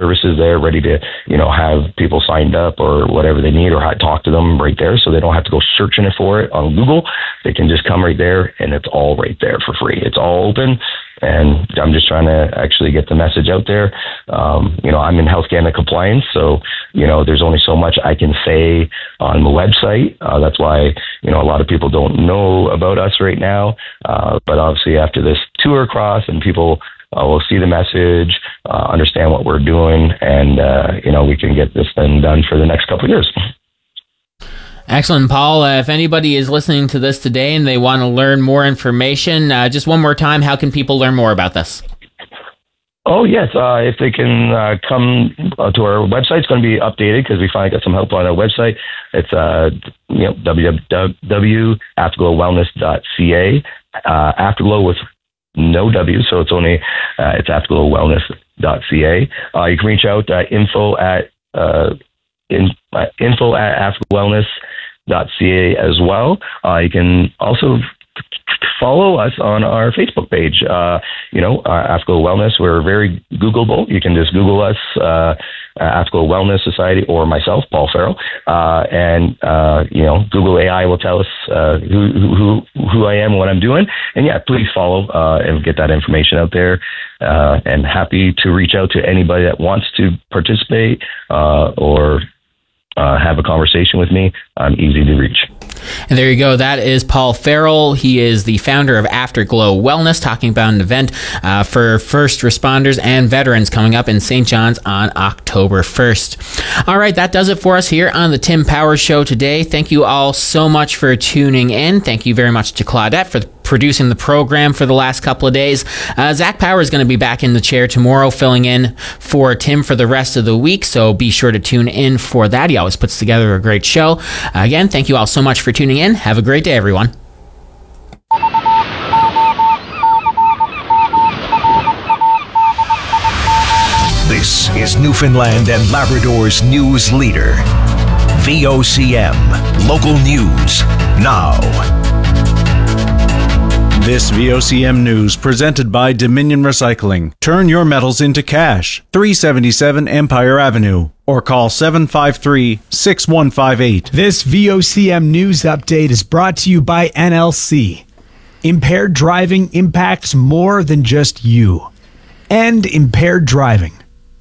services there ready to, have people signed up or whatever they need, or talk to them right there, so they don't have to go searching for it on Google. They can just come right there, and it's all right there for free. It's all open. And I'm just trying to actually get the message out there. I'm in Health Canada compliance, so, there's only so much I can say on the website. That's why, a lot of people don't know about us right now. But obviously after this tour across, and people will see the message, understand what we're doing, and, we can get this thing done for the next couple of years. Excellent, Paul. If anybody is listening to this today and they want to learn more information, just one more time, how can people learn more about this? Oh, yes. If they can come to our website, it's going to be updated because we finally got some help on our website. It's www.afterglowwellness.ca. Afterglow with no W, so it's only it's afterglowwellness.ca. You can reach out info at afterglowwellness.ca as well. You can also follow us on our Facebook page. Afterglow Wellness. We're very Googleable. You can just Google us, Afterglow Wellness Society, or myself, Paul Farrell, and Google AI will tell us who I am and what I'm doing. And yeah, please follow and get that information out there. And happy to reach out to anybody that wants to participate or have a conversation with me. I'm easy to reach. And there you go. That is Paul Farrell. He is the founder of Afterglow Wellness, talking about an event for first responders and veterans coming up in St. John's on October 1st. All right, that does it for us here on the Tim Powers Show today. Thank you all so much for tuning in. Thank you very much to Claudette for producing the program for the last couple of days. Zach Power is going to be back in the chair tomorrow, filling in for Tim for the rest of the week, so be sure to tune in for that. He always puts together a great show. Again, thank you all so much for tuning in. Have a great day, everyone. This is Newfoundland and Labrador's news leader. VOCM, local news, now. This VOCM news presented by Dominion Recycling. Turn your metals into cash. 377 Empire Avenue. Or call 753-6158. This VOCM news update is brought to you by NLC. Impaired driving impacts more than just you. End impaired driving.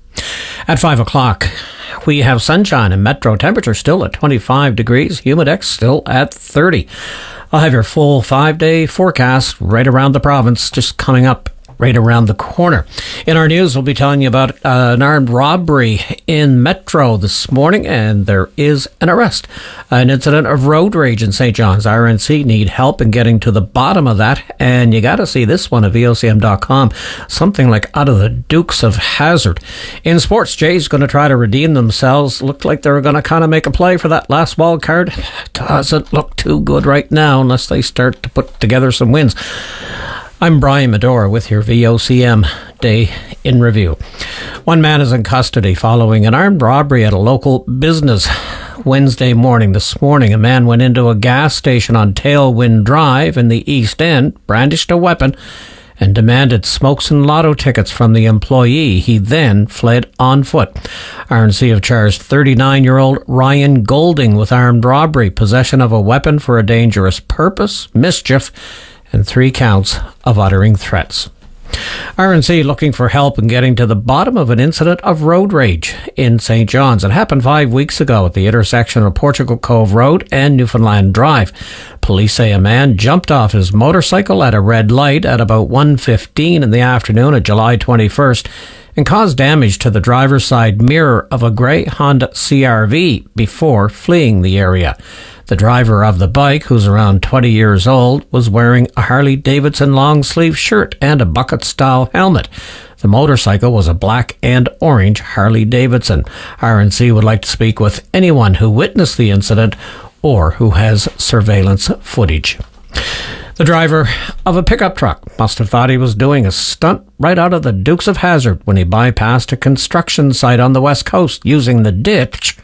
At 5 o'clock, we have sunshine and metro temperature still at 25 degrees. Humidex still at 30. I'll have your full 5-day forecast right around the province, just coming up right around the corner. In our news, we'll be telling you about an armed robbery in Metro this morning, and there is an arrest. An incident of road rage in St. John's. RNC need help in getting to the bottom of that, and you got to see this one at VOCM.com. Something like out of the Dukes of Hazzard. In sports, Jay's going to try to redeem themselves. Looked like they were going to kind of make a play for that last wild card. Doesn't look too good right now unless they start to put together some wins. I'm Brian Medora with your VOCM Day in Review. One man is in custody following an armed robbery at a local business Wednesday morning. This morning, a man went into a gas station on Tailwind Drive in the East End, brandished a weapon, and demanded smokes and lotto tickets from the employee. He then fled on foot. RNC have charged 39-year-old Ryan Golding with armed robbery, possession of a weapon for a dangerous purpose, mischief, and 3 counts of uttering threats. RNC looking for help in getting to the bottom of an incident of road rage in St. John's. It happened 5 weeks ago at the intersection of Portugal Cove Road and Newfoundland Drive. Police say a man jumped off his motorcycle at a red light at about 1:15 in the afternoon of July 21st and caused damage to the driver's side mirror of a grey Honda CR-V before fleeing the area. The driver of the bike, who's around 20 years old, was wearing a Harley-Davidson long-sleeve shirt and a bucket-style helmet. The motorcycle was a black and orange Harley-Davidson. RNC would like to speak with anyone who witnessed the incident or who has surveillance footage. The driver of a pickup truck must have thought he was doing a stunt right out of the Dukes of Hazzard when he bypassed a construction site on the west coast using the ditch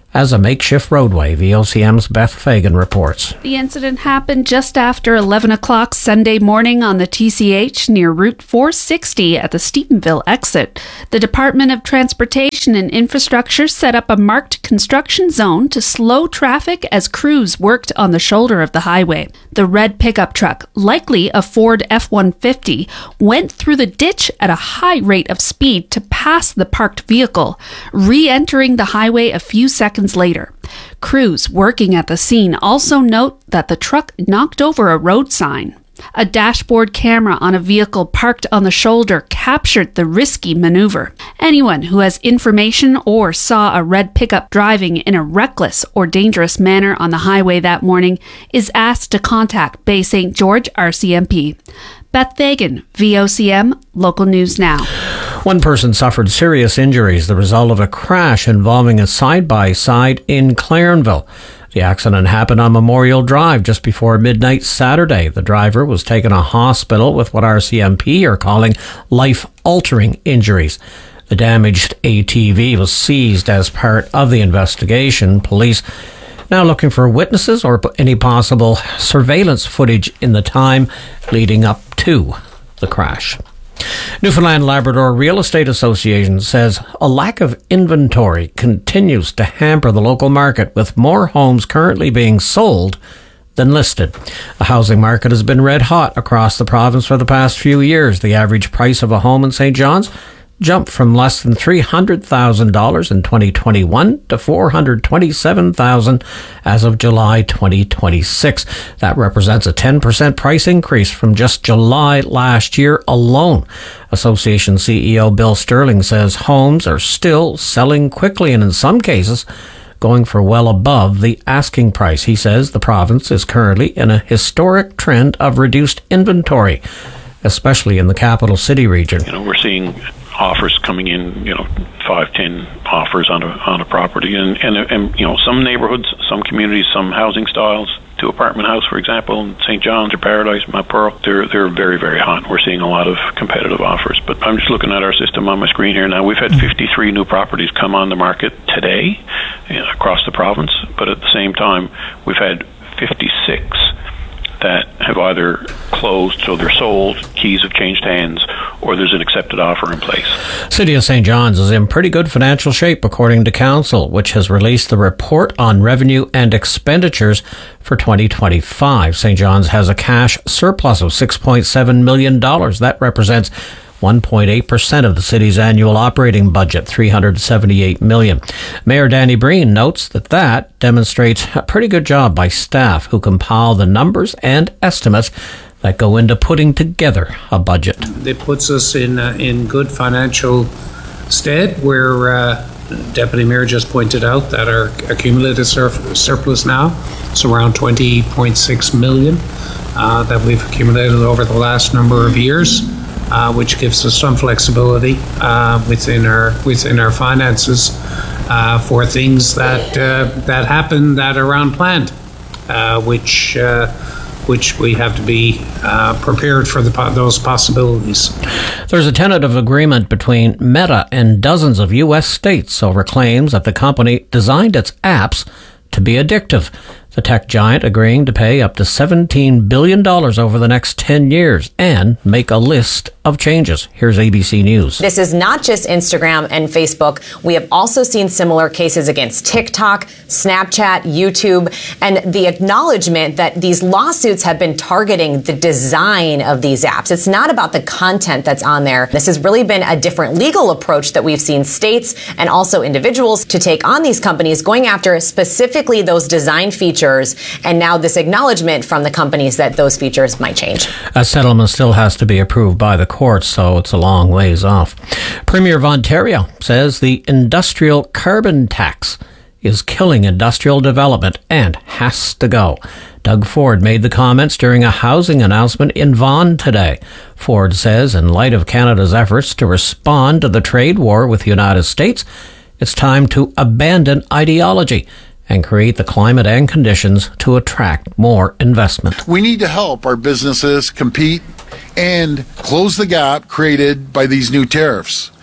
as a makeshift roadway. VOCM's Beth Fagan reports. The incident happened just after 11 o'clock Sunday morning on the TCH near Route 460 at the Stephenville exit. The Department of Transportation and Infrastructure set up a marked construction zone to slow traffic as crews worked on the shoulder of the highway. The red pickup truck, likely a Ford F-150, went through the ditch at a high rate of speed to pass the parked vehicle, re-entering the highway a few seconds later. Crews working at the scene also note that the truck knocked over a road sign. A dashboard camera on a vehicle parked on the shoulder captured the risky maneuver. Anyone who has information or saw a red pickup driving in a reckless or dangerous manner on the highway that morning is asked to contact Bay St. George RCMP. Beth Fagan, VOCM, Local News Now. One person suffered serious injuries the result of a crash involving a side-by-side in Clarenville. The accident happened on Memorial Drive just before midnight Saturday. The driver was taken to hospital with what RCMP are calling life-altering injuries. The damaged ATV was seized as part of the investigation. Police now looking for witnesses or any possible surveillance footage in the time leading up to the crash. Newfoundland Labrador Real Estate Association says a lack of inventory continues to hamper the local market, with more homes currently being sold than listed. The housing market has been red hot across the province for the past few years. The average price of a home in St. John's jumped from less than $300,000 in 2021 to $427,000 as of July 2026. That represents a 10% price increase from just July last year alone. Association CEO Bill Sterling says homes are still selling quickly and in some cases going for well above the asking price. He says the province is currently in a historic trend of reduced inventory, especially in the capital city region. We're seeing offers coming in, 5-10 offers on a property, and some neighborhoods, some communities, some housing styles, 2-apartment house, for example, in St. John's or Paradise, Mount Pearl, they're very, very hot. We're seeing a lot of competitive offers. But I'm just looking at our system on my screen here now. We've had 53 new properties come on the market today across the province, but at the same time, we've had 56 that have either closed, so they're sold, keys have changed hands, or there's an accepted offer in place. City of St. John's is in pretty good financial shape, according to Council, which has released the report on revenue and expenditures for 2025. St. John's has a cash surplus of $6.7 million. That represents 1.8% of the city's annual operating budget, $378 million. Mayor Danny Breen notes that demonstrates a pretty good job by staff who compile the numbers and estimates that go into putting together a budget. It puts us in good financial stead, where Deputy Mayor just pointed out that our accumulated surplus now is around $20.6 million that we've accumulated over the last number of years. Which gives us some flexibility within our finances for things that happen that are unplanned, which we have to be prepared for those possibilities. There's a tentative agreement between Meta and dozens of U.S. states over claims that the company designed its apps to be addictive. The tech giant agreeing to pay up to $17 billion over the next 10 years and make a list of changes. Here's ABC News. This is not just Instagram and Facebook. We have also seen similar cases against TikTok, Snapchat, YouTube, and the acknowledgement that these lawsuits have been targeting the design of these apps. It's not about the content that's on there. This has really been a different legal approach that we've seen states and also individuals to take on these companies, going after specifically those design features, and now this acknowledgement from the companies that those features might change. A settlement still has to be approved by the courts, so it's a long ways off. Premier of Ontario says the industrial carbon tax is killing industrial development and has to go. Doug Ford made the comments during a housing announcement in Vaughan today. Ford says in light of Canada's efforts to respond to the trade war with the United States, it's time to abandon ideology and create the climate and conditions to attract more investment. We need to help our businesses compete and close the gap created by these new tariffs.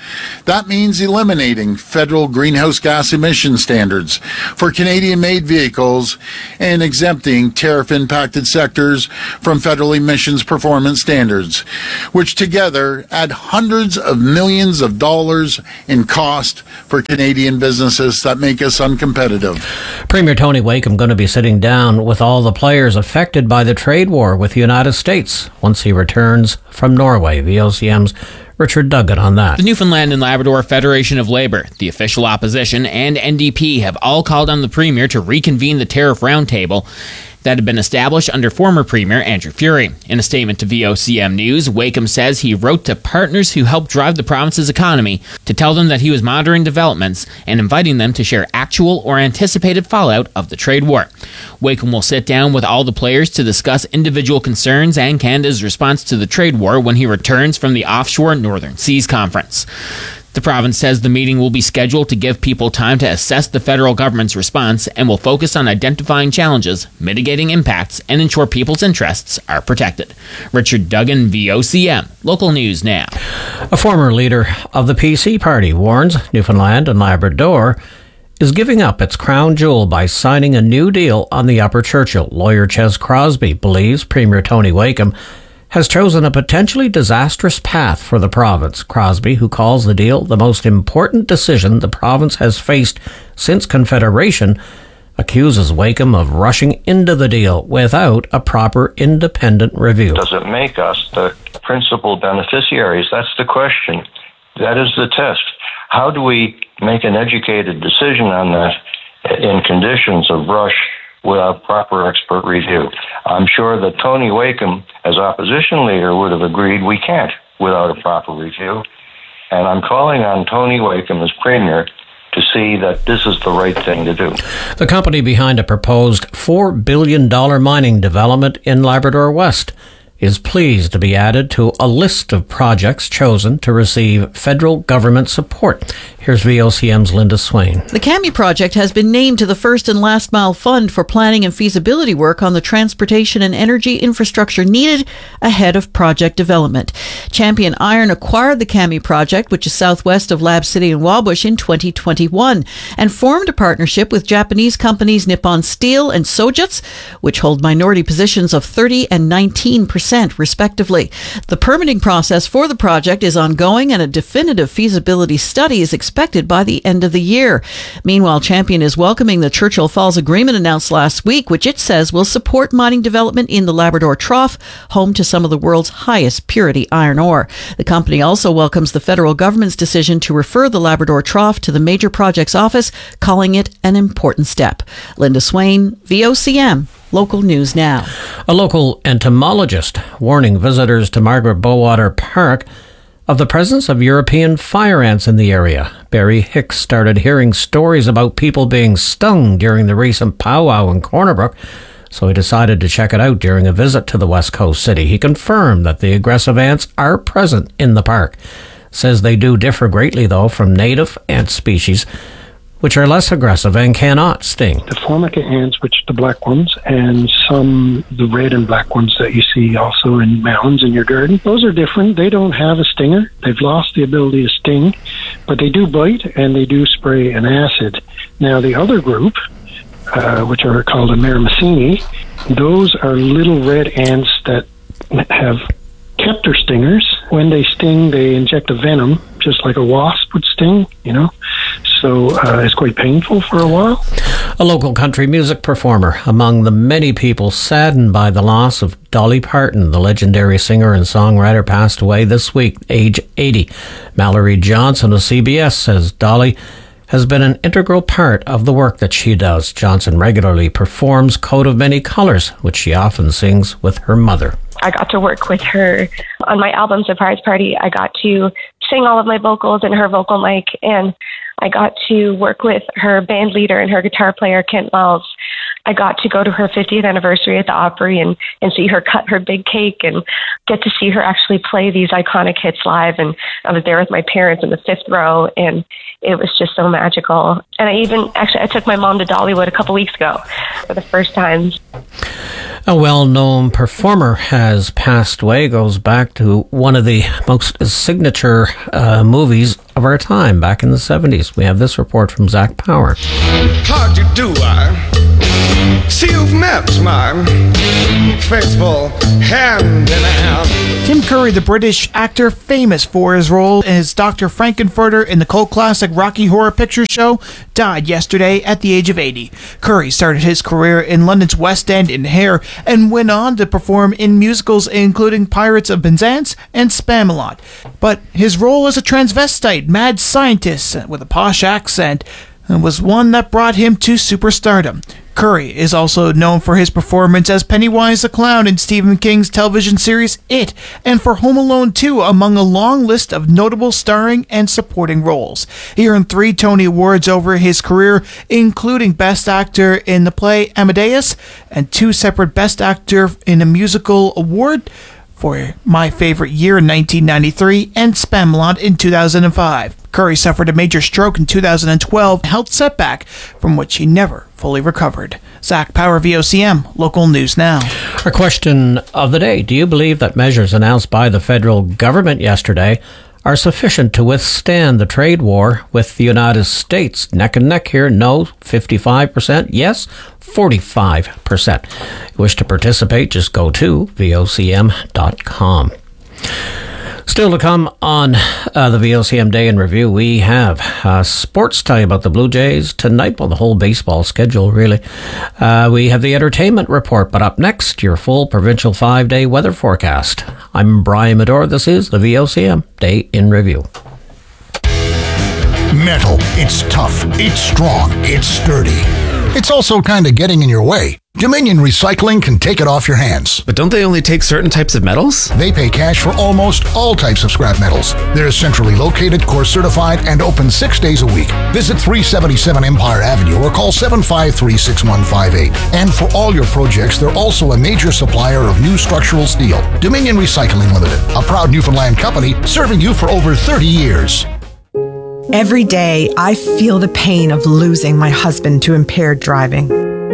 That means eliminating federal greenhouse gas emission standards for Canadian-made vehicles and exempting tariff-impacted sectors from federal emissions performance standards, which together add hundreds of millions of dollars in cost for Canadian businesses that make us uncompetitive. Premier Tony Wakeham going to be sitting down with all the players affected by the trade war with the United States once he returns from Norway. VOCM's Richard Duggan on that. The Newfoundland and Labrador Federation of Labour, the official opposition, and NDP have all called on the Premier to reconvene the tariff roundtable that had been established under former Premier Andrew Furey. In a statement to VOCM News, Wakeham says he wrote to partners who helped drive the province's economy to tell them that he was monitoring developments and inviting them to share actual or anticipated fallout of the trade war. Wakeham will sit down with all the players to discuss individual concerns and Canada's response to the trade war when he returns from the Offshore Northern Seas Conference. The province says the meeting will be scheduled to give people time to assess the federal government's response and will focus on identifying challenges, mitigating impacts, and ensure people's interests are protected. Richard Duggan, VOCM, Local News Now. A former leader of the PC party warns Newfoundland and Labrador is giving up its crown jewel by signing a new deal on the Upper Churchill. Lawyer Ches Crosby believes Premier Tony Wakeham has chosen a potentially disastrous path for the province. Crosby, who calls the deal the most important decision the province has faced since Confederation, accuses Wakeham of rushing into the deal without a proper independent review. Does it make us the principal beneficiaries? That's the question. That is the test. How do we make an educated decision on that in conditions of rush without proper expert review? I'm sure that Tony Wakeham, as opposition leader, would have agreed we can't without a proper review. And I'm calling on Tony Wakeham as Premier to see that this is the right thing to do. The company behind a proposed $4 billion mining development in Labrador West is pleased to be added to a list of projects chosen to receive federal government support. Here's VOCM's Linda Swain. The CAMI project has been named to the First and Last Mile Fund for planning and feasibility work on the transportation and energy infrastructure needed ahead of project development. Champion Iron acquired the CAMI project, which is southwest of Lab City and Wabush, in 2021 and formed a partnership with Japanese companies Nippon Steel and Sojitz, which hold minority positions of 30 and 19%, respectively. The permitting process for the project is ongoing and a definitive feasibility study is expected by the end of the year. Meanwhile, Champion is welcoming the Churchill Falls Agreement announced last week, which it says will support mining development in the Labrador Trough, home to some of the world's highest purity iron ore. The company also welcomes the federal government's decision to refer the Labrador Trough to the Major Projects Office, calling it an important step. Linda Swain, VOCM. Local News Now. A local entomologist warning visitors to Margaret Bowater Park of the presence of European fire ants in the area. Barry Hicks started hearing stories about people being stung during the recent powwow in Corner Brook, so he decided to check it out during a visit to the West Coast city. He confirmed that the aggressive ants are present in the park. Says they do differ greatly, though, from native ant species, which are less aggressive and cannot sting. The formica ants, which are the black ones, and some the red and black ones that you see also in mounds in your garden, those are different. They don't have a stinger. They've lost the ability to sting, but they do bite and they do spray an acid. Now the other group, which are called the Meramicini, those are little red ants that have kept their stingers. When they sting, they inject a venom, just like a wasp would sting, So it's quite painful for a while. A local country music performer among the many people saddened by the loss of Dolly Parton, the legendary singer and songwriter, passed away this week, age 80. Mallory Johnson of CBS says Dolly has been an integral part of the work that she does. Johnson regularly performs Coat of Many Colors, which she often sings with her mother. I got to work with her on my album Surprise Party. I got to sing all of my vocals in her vocal mic, and I got to work with her band leader and her guitar player, Kent Wells. I got to go to her 50th anniversary at the Opry and see her cut her big cake and get to see her actually play these iconic hits live. And I was there with my parents in the fifth row, and it was just so magical. And I took my mom to Dollywood a couple weeks ago for the first time. A well-known performer has passed away. Goes back to one of the most signature movies of our time back in the 70s. We have this report from Zach Power. How'd you do, see you've met my faithful hand in hand. Tim Curry, the British actor famous for his role as Dr. Frankenfurter in the cult classic Rocky Horror Picture Show, died yesterday at the age of 80. Curry started his career in London's West End in Hair and went on to perform in musicals including Pirates of Penzance and Spamalot. But his role as a transvestite mad scientist with a posh accent was one that brought him to superstardom. Curry is also known for his performance as Pennywise the Clown in Stephen King's television series It, and for Home Alone 2, among a long list of notable starring and supporting roles. He earned 3 Tony Awards over his career, including Best Actor in the play Amadeus, and 2 separate Best Actor in a Musical award for My Favorite Year in 1993 and Spamalot in 2005. Curry suffered a major stroke in 2012, a health setback from which he never fully recovered. Zach Power, VOCM, Local News Now. Our question of the day: do you believe that measures announced by the federal government yesterday are sufficient to withstand the trade war with the United States? Neck and neck here. No, 55%. Yes, 45%. If you wish to participate, just go to VOCM.com. Still to come on the VOCM Day in Review, we have sports, tell you about the Blue Jays tonight, well, the whole baseball schedule, really. We have the entertainment report, but up next, your full provincial 5-day weather forecast. I'm Brian Medore. This is the VOCM Day in Review. Metal. It's tough. It's strong. It's sturdy. It's also kind of getting in your way. Dominion Recycling can take it off your hands. But don't they only take certain types of metals? They pay cash for almost all types of scrap metals. They're centrally located, course certified, and open 6 days a week. Visit 377 Empire Avenue or call 753-6158. And for all your projects, they're also a major supplier of new structural steel. Dominion Recycling Limited, a proud Newfoundland company serving you for over 30 years. Every day, I feel the pain of losing my husband to impaired driving.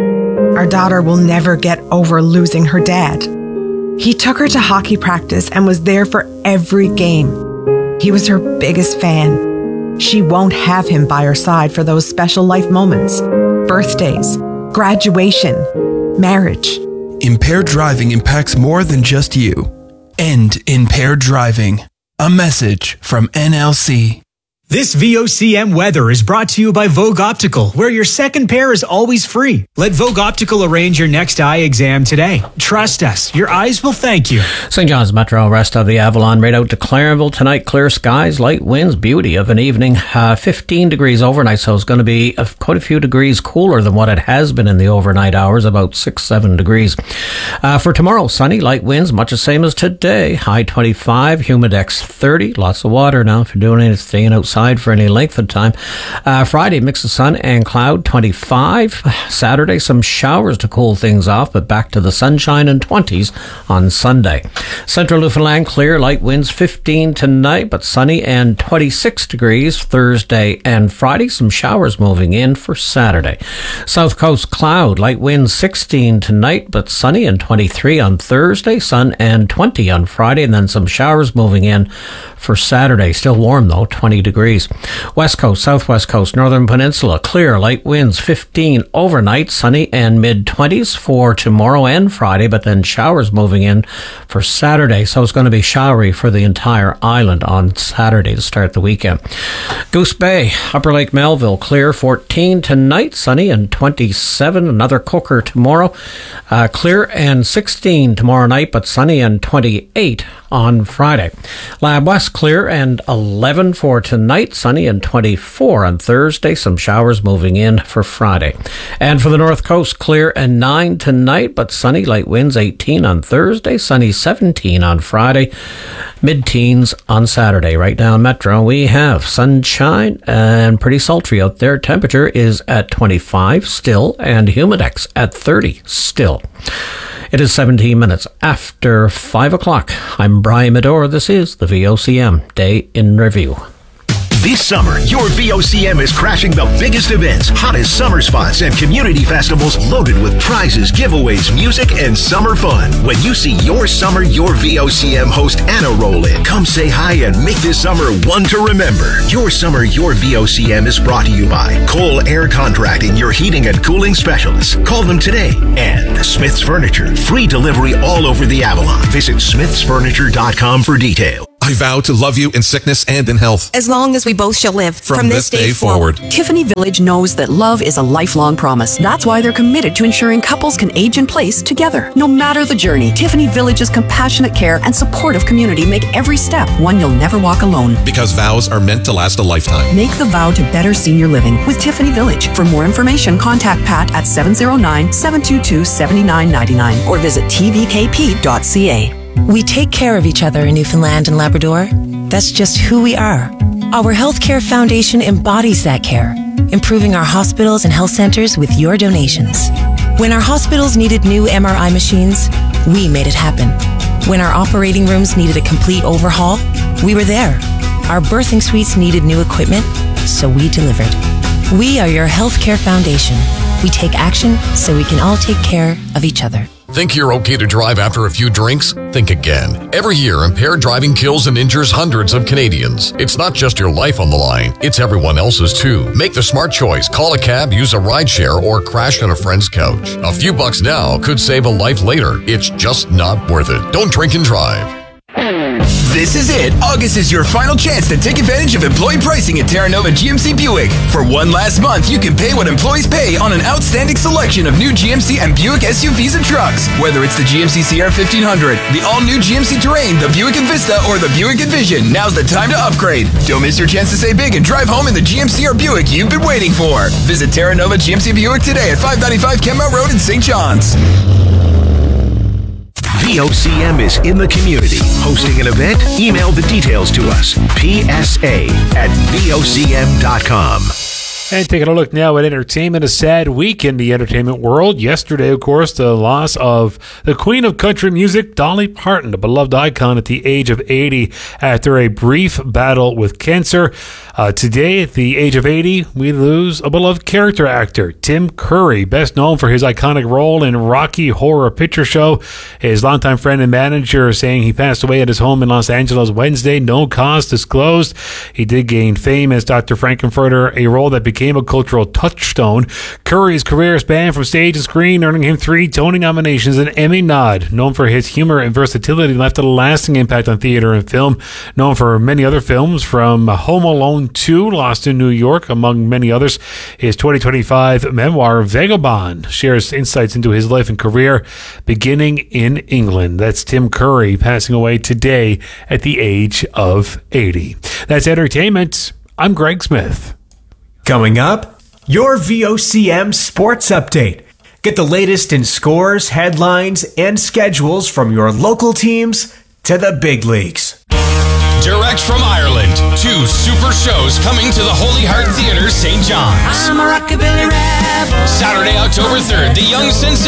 Our daughter will never get over losing her dad. He took her to hockey practice and was there for every game. He was her biggest fan. She won't have him by her side for those special life moments, birthdays, graduation, marriage. Impaired driving impacts more than just you. End impaired driving. A message from NLC. This VOCM weather is brought to you by Vogue Optical, where your second pair is always free. Let Vogue Optical arrange your next eye exam today. Trust us, your eyes will thank you. St. John's Metro, rest of the Avalon, right out to Clarenville tonight. Clear skies, light winds, beauty of an evening. 15 degrees overnight, so it's going to be quite a few degrees cooler than what it has been in the overnight hours, about 6-7 degrees. For tomorrow, sunny, light winds, much the same as today. High 25, humidex 30. Lots of water now if you're doing anything, staying outside for any length of time. Friday, mix of sun and cloud, 25. Saturday, some showers to cool things off, but back to the sunshine and 20s on Sunday. Central Newfoundland, clear, light winds, 15 tonight, but sunny and 26 degrees Thursday and Friday. Some showers moving in for Saturday. South Coast, cloud, light winds, 16 tonight, but sunny and 23 on Thursday, sun and 20 on Friday, and then some showers moving in for Saturday. Still warm though, 20 degrees. West Coast, Southwest Coast, Northern Peninsula, clear, light winds, 15 overnight, sunny and mid-20s for tomorrow and Friday, but then showers moving in for Saturday. So it's going to be showery for the entire island on Saturday to start the weekend. Goose Bay, Upper Lake Melville, clear, 14 tonight, sunny and 27. Another cooker tomorrow. Clear and 16 tomorrow night, but sunny and 28 on Friday. Lab West, clear and 11 for tonight, sunny and 24 on Thursday. Some showers moving in for Friday. And for the North Coast, clear and 9 tonight, but sunny, light winds, 18 on Thursday, sunny 17 on Friday, mid-teens on Saturday. Right now in Metro, we have sunshine and pretty sultry out there. Temperature is at 25 still, and humidex at 30 still. It is 17 minutes after 5 o'clock. I'm Brian Medore. This is the VOCM Day in Review. This summer, your VOCM is crashing the biggest events, hottest summer spots, and community festivals loaded with prizes, giveaways, music, and summer fun. When you see Your Summer, Your VOCM host Anna roll in, come say hi and make this summer one to remember. Your Summer, Your VOCM is brought to you by Cole Air Contracting, your heating and cooling specialists. Call them today. And Smith's Furniture, free delivery all over the Avalon. Visit smithsfurniture.com for details. I vow to love you in sickness and in health. As long as we both shall live. From this day forward. Tiffany Village knows that love is a lifelong promise. That's why they're committed to ensuring couples can age in place together. No matter the journey, Tiffany Village's compassionate care and supportive community make every step one you'll never walk alone. Because vows are meant to last a lifetime. Make the vow to better senior living with Tiffany Village. For more information, contact Pat at 709-722-7999 or visit tvkp.ca. We take care of each other in Newfoundland and Labrador. That's just who we are. Our Healthcare Foundation embodies that care, improving our hospitals and health centers with your donations. When our hospitals needed new MRI machines, we made it happen. When our operating rooms needed a complete overhaul, we were there. Our birthing suites needed new equipment, so we delivered. We are your Healthcare Foundation. We take action so we can all take care of each other. Think you're okay to drive after a few drinks? Think again. Every year, impaired driving kills and injures hundreds of Canadians. It's not just your life on the line, it's everyone else's too. Make the smart choice. Call a cab, use a rideshare, or crash on a friend's couch. A few bucks now could save a life later. It's just not worth it. Don't drink and drive. This is it. August is your final chance to take advantage of employee pricing at Terra Nova GMC Buick. For one last month, you can pay what employees pay on an outstanding selection of new GMC and Buick SUVs and trucks. Whether it's the GMC Sierra 1500, the all-new GMC Terrain, the Buick Envista, or the Buick Envision, now's the time to upgrade. Don't miss your chance to save big and drive home in the GMC or Buick you've been waiting for. Visit Terra Nova GMC Buick today at 595 Kenmount Road in St. John's. VOCM is in the community. Hosting an event? Email the details to us. PSA@VOCM.com. And taking a look now at entertainment, a sad week in the entertainment world. Yesterday, of course, the loss of the queen of country music, Dolly Parton, a beloved icon at the age of 80 after a brief battle with cancer. Today, at the age of 80, we lose a beloved character actor, Tim Curry, best known for his iconic role in Rocky Horror Picture Show. His longtime friend and manager saying he passed away at his home in Los Angeles Wednesday. No cause disclosed. He did gain fame as Dr. Frankenfurter, a role that became a cultural touchstone. Curry's career spanned from stage to screen, earning him 3 Tony nominations and an Emmy nod. Known for his humor and versatility, left a lasting impact on theater and film. Known for many other films, from Home Alone 2, Lost in New York, among many others. His 2025 memoir, Vagabond, shares insights into his life and career, beginning in England. That's Tim Curry, passing away today at the age of 80. That's entertainment. I'm Greg Smith. Coming up, your VOCM Sports Update. Get the latest in scores, headlines, and schedules from your local teams to the big leagues. Direct from Ireland, 2 super shows coming to the Holy Heart Theatre, St. John's. I'm a rockabilly rebel. Saturday, October 3rd, the Young Sensation